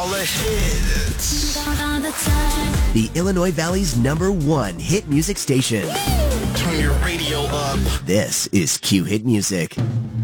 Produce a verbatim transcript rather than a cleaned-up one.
all the hits. The Illinois Valley's number one hit music station. Turn your radio up. This is Q Hit Music.